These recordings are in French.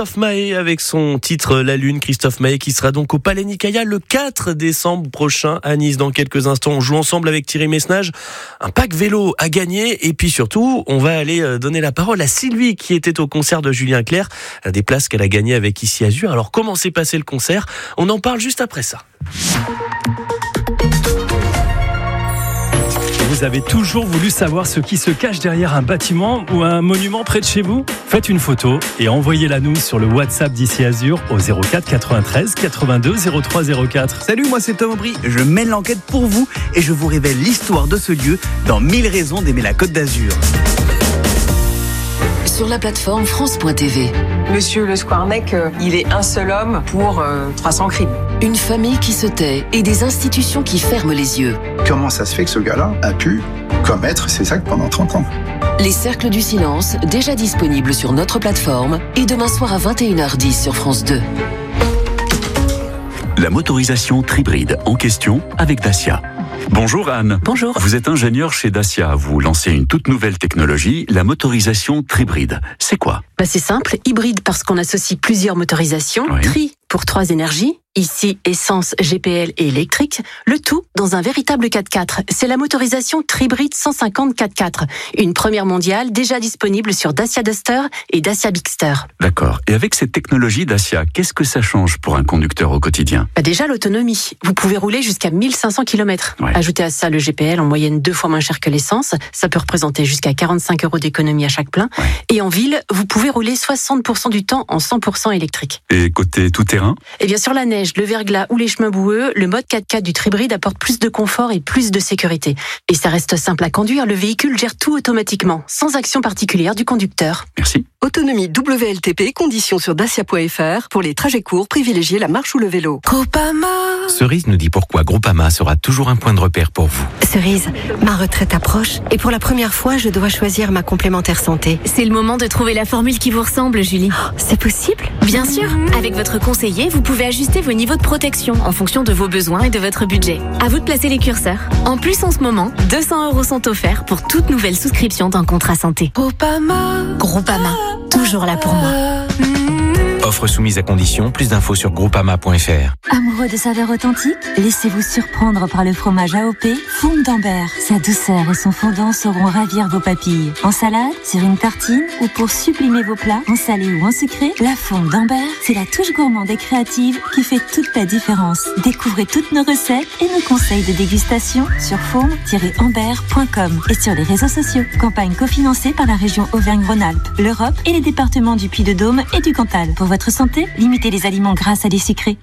Christophe Maé avec son titre La Lune. Christophe Maé qui sera donc au Palais Nicaïa le 4 décembre prochain à Nice. Dans quelques instants, on joue ensemble avec Thierry Messnage. Un pack vélo à gagner et puis surtout, on va aller donner la parole à Sylvie qui était au concert de Julien Clerc. Des places qu'elle a gagnées avec Ici Azur. Alors comment s'est passé le concert ? On en parle juste après ça. Vous avez toujours voulu savoir ce qui se cache derrière un bâtiment ou un monument près de chez vous ? Faites une photo et envoyez-la nous sur le WhatsApp d'Ici Azur au 04 93 82 03 04. Salut, moi c'est Tom Aubry. Je mène l'enquête pour vous et je vous révèle l'histoire de ce lieu dans 1000 raisons d'aimer la Côte d'Azur. Sur la plateforme France.tv. Monsieur Le Squarnec, il est un seul homme pour 300 crimes. Une famille qui se tait et des institutions qui ferment les yeux. Comment ça se fait que ce gars-là a pu commettre ces actes pendant 30 ans ? Les Cercles du Silence, déjà disponibles sur notre plateforme, et demain soir à 21h10 sur France 2. La motorisation Tribride en question avec Dacia. Bonjour Anne. Bonjour. Vous êtes ingénieur chez Dacia. Vous lancez une toute nouvelle technologie, la motorisation Tribride. C'est quoi ? C'est simple, hybride parce qu'on associe plusieurs motorisations, Oui. Tri pour 3 énergies, ici essence, GPL et électrique, le tout dans un véritable 4x4. C'est la motorisation Tribride 150 4x4, une première mondiale déjà disponible sur Dacia Duster et Dacia Bigster. D'accord. Et avec cette technologie Dacia, qu'est-ce que ça change pour un conducteur au quotidien ? Déjà l'autonomie, vous pouvez rouler jusqu'à 1500 km. Ouais. Ajoutez à ça le GPL en moyenne 2 fois moins cher que l'essence, ça peut représenter jusqu'à 45 € d'économie à chaque plein. Ouais. Et en ville, vous pouvez rouler 60% du temps en 100% électrique. Et côté tout-terrain ? Et bien sur la neige, le verglas ou les chemins boueux, le mode 4x4 du Tribride apporte plus de confort et plus de sécurité. Et ça reste simple à conduire, le véhicule gère tout automatiquement, sans action particulière du conducteur. Merci. Autonomie WLTP, conditions sur dacia.fr. Pour les trajets courts, privilégiez la marche ou le vélo. Cerise nous dit pourquoi Groupama sera toujours un point de repère pour vous. Cerise, ma retraite approche et pour la première fois, je dois choisir ma complémentaire santé. C'est le moment de trouver la formule qui vous ressemble, Julie. C'est possible ? Bien sûr, avec votre conseiller, vous pouvez ajuster vos niveaux de protection en fonction de vos besoins et de votre budget. À vous de placer les curseurs. En plus, en ce moment, 200 € sont offerts pour toute nouvelle souscription d'un contrat santé. Groupama, toujours là pour moi. Offre soumise à condition, plus d'infos sur groupama.fr. Amoureux de saveurs authentiques, laissez-vous surprendre par le fromage AOP Fonte d'Ambert. Sa douceur et son fondant sauront ravir vos papilles. En salade, sur une tartine ou pour sublimer vos plats, en salé ou en sucré, la Fonte d'Ambert, c'est la touche gourmande et créative qui fait toute la différence. Découvrez toutes nos recettes et nos conseils de dégustation sur fonte-ambert.com et sur les réseaux sociaux. Campagne cofinancée par la région Auvergne-Rhône-Alpes, l'Europe et les départements du Puy-de-Dôme et du Cantal. Pour votre santé, limitez les aliments gras à des sucrés.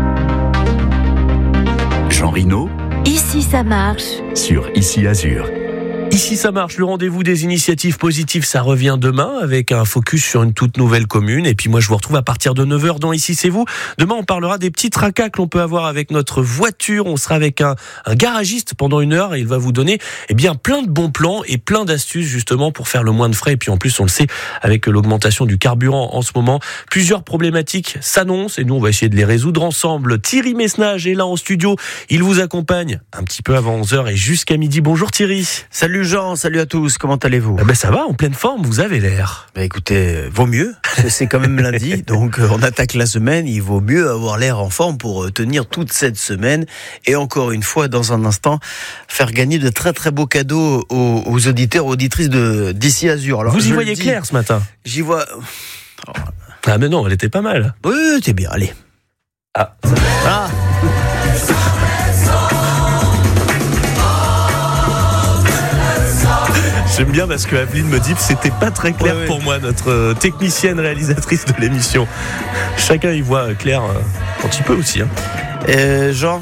Jean Rino Ici ça marche. sur Ici Azur. Ici ça marche, le rendez-vous des initiatives positives, ça revient demain avec un focus sur une toute nouvelle commune. Et puis moi je vous retrouve à partir de 9h dans Ici c'est vous. Demain on parlera des petits tracas que l'on peut avoir avec notre voiture. On sera avec un garagiste pendant 1 heure et il va vous donner plein de bons plans et plein d'astuces justement pour faire le moins de frais. Et puis en plus on le sait, avec l'augmentation du carburant en ce moment, plusieurs problématiques s'annoncent et nous on va essayer de les résoudre ensemble. Thierry Messnage est là en studio, il vous accompagne un petit peu avant 11h et jusqu'à midi. Bonjour Thierry. Salut Jean, salut à tous, comment allez-vous ? Ça va, en pleine forme, vous avez l'air. Écoutez, vaut mieux, c'est quand même lundi, donc on attaque la semaine, il vaut mieux avoir l'air en forme pour tenir toute cette semaine. Et encore une fois, dans un instant, faire gagner de très très beaux cadeaux aux auditeurs, auditrices d'Ici Azur. Alors, vous y voyez clair ce matin ? J'y vois... Ah mais non, elle était pas mal. Oui, c'est bien, allez. Ah. J'aime bien parce que Aveline me dit que c'était pas très clair pour moi, notre technicienne réalisatrice de l'émission. Chacun y voit clair quand il peut aussi. Jean ?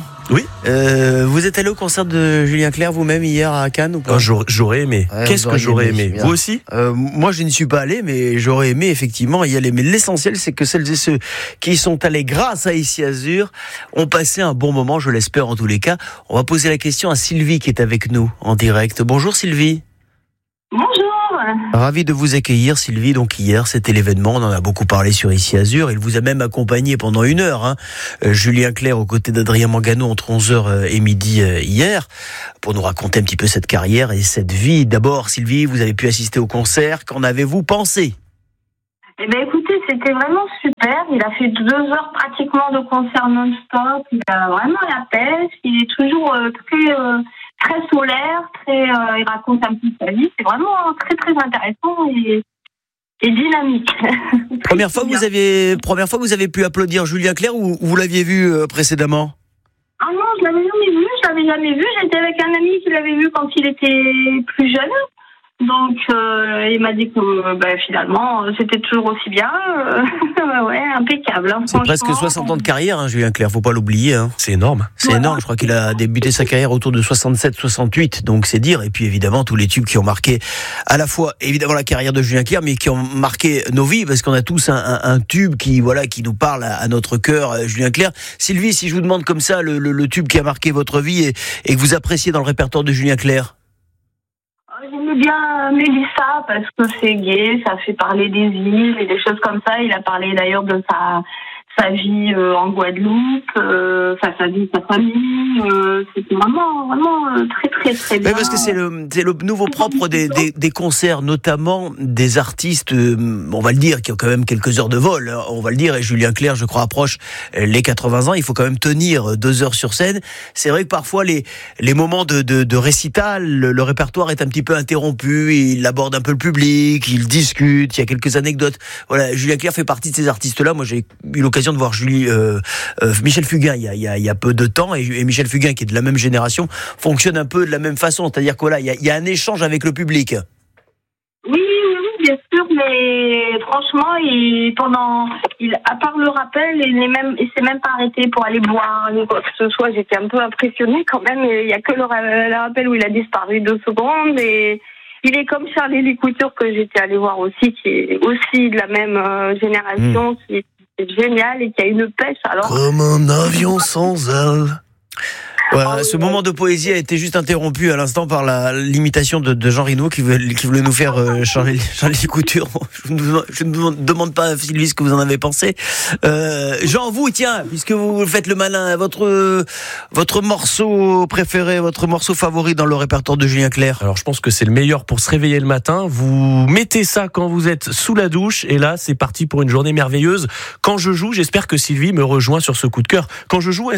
Oui. Vous êtes allé au concert de Julien Clerc vous-même hier à Cannes ou pas ? J'aurais aimé. Qu'est-ce que j'aurais aimé ? Vous aussi ? Moi, je n'y suis pas allé, mais j'aurais aimé effectivement y aller. Mais l'essentiel, c'est que celles et ceux qui sont allés grâce à Ici Azur ont passé un bon moment, je l'espère en tous les cas. On va poser la question à Sylvie qui est avec nous en direct. Bonjour Sylvie. Bonjour. Ravi de vous accueillir Sylvie. Donc hier c'était l'événement, on en a beaucoup parlé sur Ici Azur. Il vous a même accompagné pendant 1 heure, Julien Clerc aux côtés d'Adrien Mangano entre 11h et midi hier, pour nous raconter un petit peu cette carrière et cette vie. D'abord Sylvie, vous avez pu assister au concert, qu'en avez-vous pensé ? Eh ben écoutez, c'était vraiment super. Il a fait 2 heures pratiquement de concert non-stop. Il a vraiment la pêche. Il est toujours très solaire, il raconte un peu sa vie. C'est vraiment très très intéressant et dynamique. Première fois que vous avez pu applaudir Julien Clerc ou vous l'aviez vu précédemment? Ah non, je l'avais jamais vu. J'étais avec un ami qui l'avait vu quand il était plus jeune. Donc, il m'a dit que finalement, c'était toujours aussi bien. Ouais, impeccable. Hein, c'est presque 60 ans de carrière, Julien Clerc, faut pas l'oublier. C'est énorme. C'est énorme. Je crois qu'il a débuté sa carrière autour de 67-68, donc c'est dire. Et puis évidemment, tous les tubes qui ont marqué à la fois, évidemment, la carrière de Julien Clerc, mais qui ont marqué nos vies, parce qu'on a tous un tube qui nous parle à notre cœur, Julien Clerc. Sylvie, si je vous demande comme ça le tube qui a marqué votre vie et que vous appréciez dans le répertoire de Julien Clerc. J'aime bien Mélissa parce que c'est gai, ça fait parler des îles et des choses comme ça. Il a parlé d'ailleurs de sa vie en Guadeloupe, sa vie de sa famille. C'était vraiment très très très bien. Oui, parce que c'est le nouveau propre des concerts, notamment des artistes, on va le dire, qui ont quand même quelques heures de vol, on va le dire, et Julien Clerc, je crois, approche les 80 ans, il faut quand même tenir 2 heures sur scène. C'est vrai que parfois les moments de récital, le répertoire est un petit peu interrompu, il aborde un peu le public, il discute, il y a quelques anecdotes. Voilà, Julien Clerc fait partie de ces artistes-là. Moi, j'ai eu l'occasion de voir Michel Fugain il y a peu de temps, et Michel Fugain, qui est de la même génération, fonctionne un peu de la même façon, c'est-à-dire que là, il y a un échange avec le public. Oui, bien sûr, mais franchement, à part le rappel, il s'est même pas arrêté pour aller boire ou quoi que ce soit. J'étais un peu impressionnée quand même. Il y a que le rappel où il a disparu 2 secondes, et il est comme Charlie Couture, que j'étais allée voir aussi, qui est aussi de la même génération, qui est génial et qui a une pêche. Alors, comme un avion sans ailes. Voilà, ce moment de poésie a été juste interrompu à l'instant par l'imitation de Jean Reno qui voulait nous faire Charlie Couture. Je ne vous demande pas, Sylvie, ce que vous en avez pensé. Jean, vous, tiens, puisque vous faites le malin, votre morceau préféré, votre morceau favori dans le répertoire de Julien Clerc? Alors, je pense que c'est le meilleur pour se réveiller le matin. Vous mettez ça quand vous êtes sous la douche, et là, c'est parti pour une journée merveilleuse. Quand je joue, j'espère que Sylvie me rejoint sur ce coup de cœur. Quand je joue,